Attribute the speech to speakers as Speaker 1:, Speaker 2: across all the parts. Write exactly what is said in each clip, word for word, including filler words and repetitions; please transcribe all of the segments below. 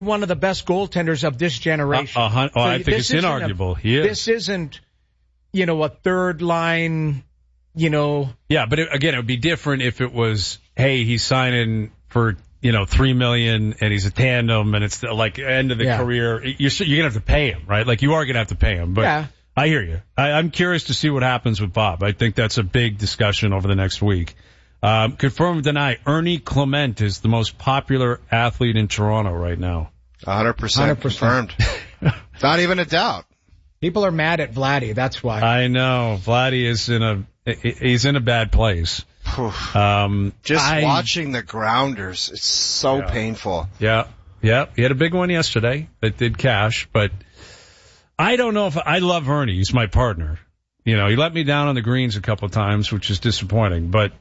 Speaker 1: one of the best goaltenders of this generation.
Speaker 2: Uh, uh, oh,
Speaker 1: so
Speaker 2: I think it's inarguable.
Speaker 1: A,
Speaker 2: he is.
Speaker 1: This isn't, you know, a third line, you know.
Speaker 2: Yeah, but it, again, it would be different if it was, hey, he's signing for, you know, three million and he's a tandem and it's the, like end of the yeah. career. You're, you're going to have to pay him, right? Like you are going to have to pay him. But yeah. I hear you. I, I'm curious to see what happens with Bob. I think that's a big discussion over the next week. Um, confirm or deny, Ernie Clement is the most popular athlete in Toronto right now.
Speaker 3: one hundred percent, one hundred percent. Confirmed. Not even a doubt.
Speaker 1: People are mad at Vladdy, that's why.
Speaker 2: I know. Vladdy is in a, he's in a bad place. um,
Speaker 3: Just
Speaker 2: I,
Speaker 3: watching the grounders, it's so
Speaker 2: yeah.
Speaker 3: painful.
Speaker 2: Yeah. Yeah. He had a big one yesterday that did cash, but I don't know if I love Ernie. He's my partner. You know, he let me down on the greens a couple of times, which is disappointing, but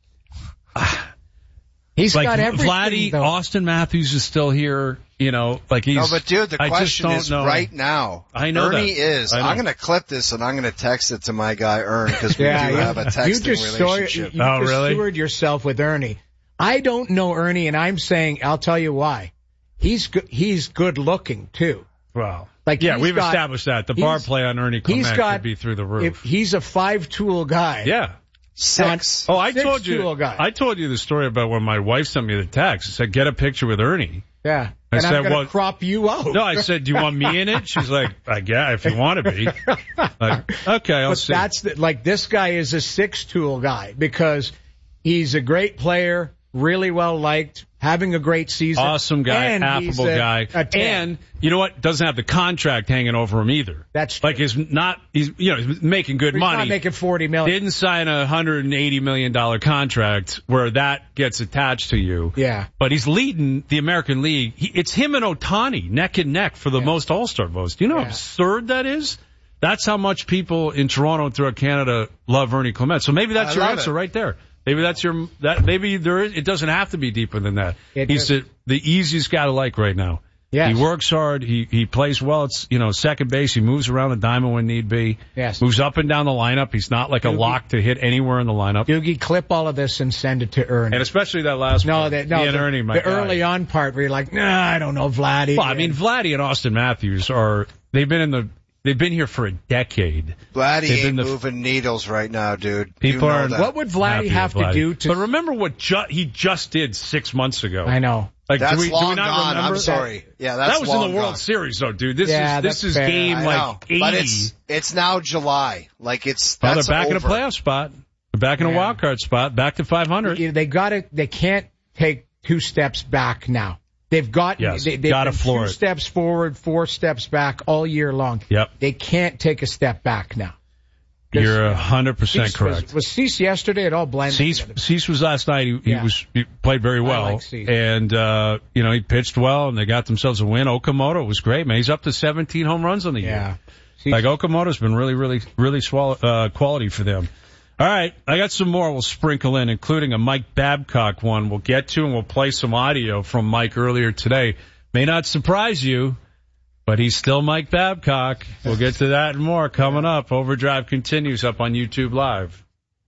Speaker 2: uh,
Speaker 1: he's
Speaker 2: like
Speaker 1: got everything.
Speaker 2: Vladdy,
Speaker 1: though.
Speaker 2: Austin Matthews is still here. You know, like he's.
Speaker 3: No, but dude, the
Speaker 2: I
Speaker 3: question
Speaker 2: just don't
Speaker 3: is
Speaker 2: know.
Speaker 3: right now.
Speaker 2: I know
Speaker 3: Ernie
Speaker 2: that.
Speaker 3: is.
Speaker 2: I know.
Speaker 3: I'm going to clip this and I'm going to text it to my guy Ern because we
Speaker 1: yeah,
Speaker 3: do
Speaker 1: you,
Speaker 3: have a texting
Speaker 1: you just
Speaker 3: relationship.
Speaker 1: Saw, you
Speaker 2: oh,
Speaker 1: just
Speaker 2: really?
Speaker 1: steward yourself with Ernie. I don't know Ernie, and I'm saying I'll tell you why. He's go- he's good looking too.
Speaker 2: Wow.
Speaker 1: Like
Speaker 2: yeah, we've
Speaker 1: got,
Speaker 2: established that the bar play on Ernie Clement
Speaker 1: got,
Speaker 2: could be through the roof.
Speaker 1: If he's a five tool guy.
Speaker 2: Yeah.
Speaker 3: Six.
Speaker 2: Oh, I
Speaker 1: Six
Speaker 2: told you.
Speaker 1: tool guy.
Speaker 2: I told you the story about when my wife sent me the text. It said, "Get a picture with Ernie."
Speaker 1: Yeah.
Speaker 2: I
Speaker 1: and
Speaker 2: said,
Speaker 1: I'm going to
Speaker 2: well,
Speaker 1: crop you out.
Speaker 2: No, I said, "Do you want me in it?" She's like, "I guess if you want to be." Like, okay, I'll
Speaker 1: but
Speaker 2: see.
Speaker 1: That's the, like this guy is a six tool guy because he's a great player, really well liked, having a great season.
Speaker 2: Awesome guy,
Speaker 1: and
Speaker 2: affable
Speaker 1: a,
Speaker 2: guy.
Speaker 1: A
Speaker 2: and you know what? Doesn't have the contract hanging over him either.
Speaker 1: That's true.
Speaker 2: Like he's not, he's, you know, he's making good
Speaker 1: he's
Speaker 2: money.
Speaker 1: He's not making forty million.
Speaker 2: Didn't sign a one hundred eighty million dollars contract where that gets attached to you.
Speaker 1: Yeah.
Speaker 2: But he's leading the American League. He, it's him and Ohtani neck and neck for the yeah. most All-Star votes. Do you know
Speaker 1: yeah.
Speaker 2: how absurd that is? That's how much people in Toronto and throughout Canada love Ernie Clement. So maybe that's
Speaker 3: I
Speaker 2: your
Speaker 3: love
Speaker 2: answer
Speaker 3: it.
Speaker 2: right there. Maybe that's your, that, maybe there is, it doesn't have to be deeper than that.
Speaker 1: It
Speaker 2: He's the, the easiest guy to like right now.
Speaker 1: Yes.
Speaker 2: He works hard. He, he plays well. It's, you know, second base. He moves around the diamond when need be.
Speaker 1: Yes.
Speaker 2: Moves up and down the lineup. He's not like a
Speaker 1: Doogie.
Speaker 2: lock to hit anywhere in the lineup.
Speaker 1: Doogie, clip all of this and send it to Ernie.
Speaker 2: And especially that last
Speaker 1: no,
Speaker 2: part.
Speaker 1: that, no,
Speaker 2: he and
Speaker 1: the,
Speaker 2: Ernie, my
Speaker 1: the
Speaker 2: guy.
Speaker 1: early on part where you're like, nah, I don't know, Vladdy.
Speaker 2: Well, I mean, Vladdy and Austin Matthews are, they've been in the, they've been here for a decade.
Speaker 3: Vladdy
Speaker 2: They've
Speaker 3: ain't
Speaker 2: the,
Speaker 3: moving needles right now, dude.
Speaker 2: People
Speaker 3: you know
Speaker 2: are.
Speaker 3: that.
Speaker 1: What would Vladdy have
Speaker 2: Vladdy.
Speaker 1: to do to?
Speaker 2: But remember what ju- he just did six months ago.
Speaker 1: I know.
Speaker 2: Like,
Speaker 3: that's
Speaker 2: do we,
Speaker 3: long
Speaker 2: do we not
Speaker 3: gone.
Speaker 2: remember?
Speaker 3: I'm sorry. Yeah, that's
Speaker 2: that was
Speaker 3: long
Speaker 2: in the World
Speaker 3: gone.
Speaker 2: Series, though, dude. This
Speaker 1: yeah,
Speaker 2: is this is
Speaker 1: fair.
Speaker 2: game
Speaker 3: I
Speaker 2: like
Speaker 3: know.
Speaker 2: eighty.
Speaker 3: But it's it's now July. Like it's
Speaker 2: Well,
Speaker 3: that's
Speaker 2: they're back
Speaker 3: over.
Speaker 2: in a playoff spot. They're back in
Speaker 1: Yeah.
Speaker 2: a wild card spot. Back to five hundred.
Speaker 1: You know, they got to. They can't take two steps back now. They've got.
Speaker 2: Yes,
Speaker 1: they, they've
Speaker 2: gotta
Speaker 1: been
Speaker 2: floor
Speaker 1: two
Speaker 2: it.
Speaker 1: steps forward, four steps back all year long.
Speaker 2: Yep.
Speaker 1: They can't take a step back now.
Speaker 2: You're a hundred percent
Speaker 1: Cease
Speaker 2: correct.
Speaker 1: Was, was Cease yesterday? It all blended
Speaker 2: Cease,
Speaker 1: together.
Speaker 2: Cease was last night. He, he
Speaker 1: Yeah.
Speaker 2: was he played very well,
Speaker 1: like Cease.
Speaker 2: and uh, you know he pitched well, and they got themselves a win. Okamoto was great, man. He's up to seventeen home runs on the
Speaker 1: Yeah.
Speaker 2: year.
Speaker 1: Cease-
Speaker 2: Like Okamoto's been really, really, really swall- uh, quality for them. All right, I got some more we'll sprinkle in, including a Mike Babcock one we'll get to, and we'll play some audio from Mike earlier today. May not surprise you, but he's still Mike Babcock. We'll get to that and more coming up. Overdrive continues up on YouTube Live.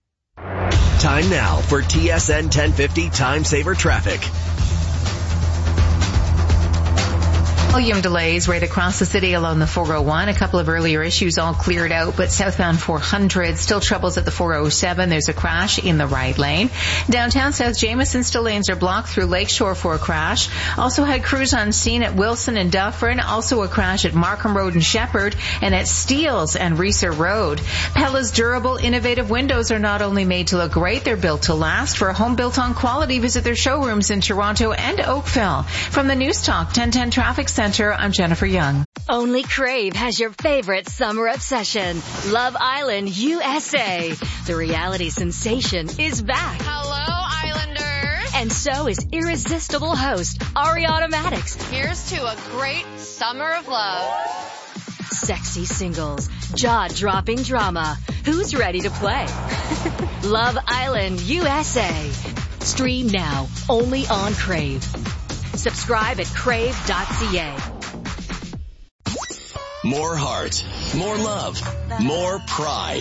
Speaker 4: Time now for T S N ten fifty Time Saver Traffic.
Speaker 5: Volume delays right across the city along the four oh one. A couple of earlier issues all cleared out, but southbound four hundred still troubles at the four oh seven. There's a crash in the right lane. Downtown South Jamieson still lanes are blocked through Lakeshore for a crash. Also had crews on scene at Wilson and Dufferin. Also a crash at Markham Road and Shepherd and at Steeles and Reeser Road. Pella's durable, innovative windows are not only made to look great, they're built to last. For a home built on quality, visit their showrooms in Toronto and Oakville. From the News Talk ten ten Traffic Center, I'm Jennifer Young.
Speaker 6: Only Crave has your favorite summer obsession, Love Island U S A. The reality sensation is back.
Speaker 7: Hello, Islanders.
Speaker 6: And so is irresistible host Ariana Maddox.
Speaker 7: Here's to a great summer of love.
Speaker 6: Sexy singles, jaw-dropping drama. Who's ready to play? Love Island U S A. Stream now, only on Crave. Subscribe at crave dot c a.
Speaker 4: More heart, more love, more pride.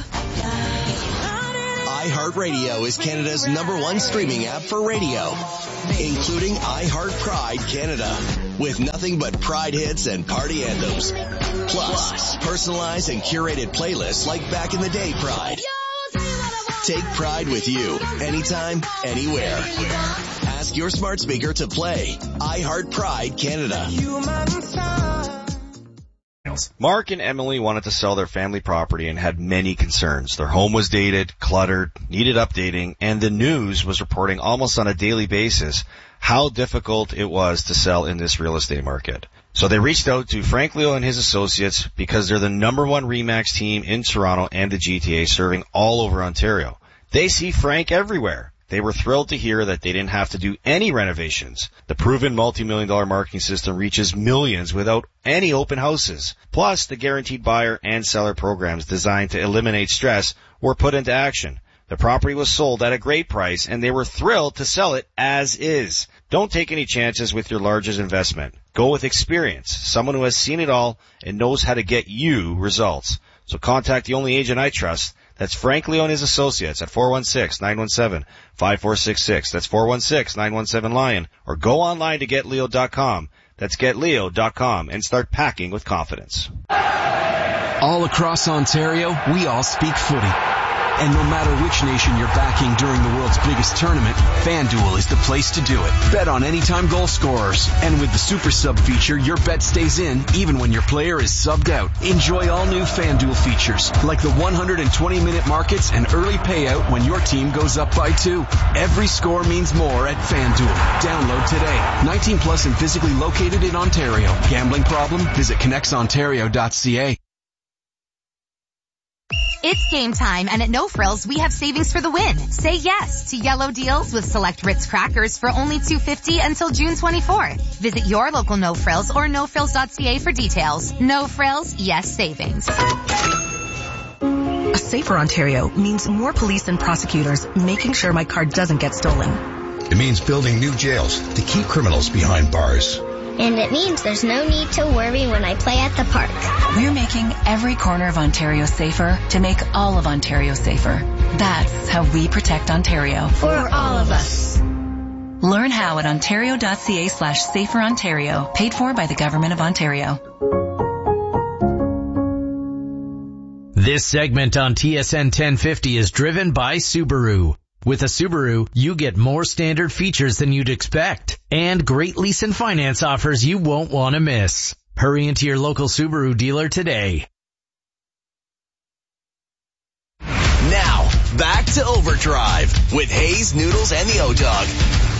Speaker 4: iHeartRadio is Canada's number one streaming app for radio, including iHeart Pride Canada. with nothing but Pride hits and party anthems. Plus, personalized and curated playlists like back in the day Pride. Take Pride with you, anytime, anywhere. Ask your smart speaker to play iHeart Pride Canada.
Speaker 3: Mark and Emily wanted to sell their family property and had many concerns. Their home was dated, cluttered, needed updating, and the news was reporting almost on a daily basis how difficult it was to sell in this real estate market. So they reached out to Frank Leo and his associates because they're the number one RE/MAX team in Toronto and the G T A, serving all over Ontario. They see Frank everywhere. They were thrilled to hear that they didn't have to do any renovations. The proven multi-million dollar marketing system reaches millions without any open houses. Plus, the guaranteed buyer and seller programs designed to eliminate stress were put into action. The property was sold at a great price, and they were thrilled to sell it as is. Don't take any chances with your largest investment. Go with experience, someone who has seen it all and knows how to get you results. So contact the only agent I trust. That's Frank Leo and his associates at four one six, nine one seven, five four six six. That's four one six, nine one seven, LION. Or go online to get leo dot com. That's get leo dot com and start packing with confidence.
Speaker 8: All across Ontario, we all speak footy. And no matter which nation you're backing during the world's biggest tournament, FanDuel is the place to do it. Bet on anytime goal scorers. And with the Super Sub feature, your bet stays in even when your player is subbed out. Enjoy all new FanDuel features, like the one hundred twenty minute markets and early payout when your team goes up by two. Every score means more at FanDuel. Download today. nineteen plus and physically located in Ontario. Gambling problem? Visit connects ontario dot c a.
Speaker 9: It's game time, and at No Frills, we have savings for the win. Say yes to yellow deals with select Ritz crackers for only two dollars and fifty cents until June twenty-fourth. Visit your local No Frills or no frills dot c a for details. No Frills, yes savings.
Speaker 10: A safer Ontario means more police and prosecutors making sure my car doesn't get stolen.
Speaker 11: It means building new jails to keep criminals behind bars.
Speaker 12: And it means there's no need to worry when I play at the park.
Speaker 10: We're making every corner of Ontario safer to make all of Ontario safer. That's how we protect Ontario.
Speaker 12: For all of us.
Speaker 10: Learn how at ontario dot c a slash safer Ontario. Paid for by the Government of Ontario.
Speaker 13: This segment on T S N ten fifty is driven by Subaru. With a Subaru, you get more standard features than you'd expect, and great lease and finance offers you won't want to miss. Hurry into your local Subaru dealer today.
Speaker 4: Now, back to Overdrive with Hayes, Noodles, and the O-Dog.